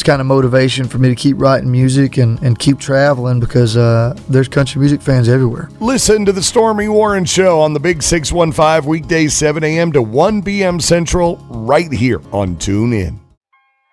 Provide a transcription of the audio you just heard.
kind of motivation for me to keep writing music and keep traveling because there's country music fans everywhere. Listen to the Stormy Warren Show on the Big 615 weekdays 7 a.m. to 1 p.m. Central right here on TuneIn.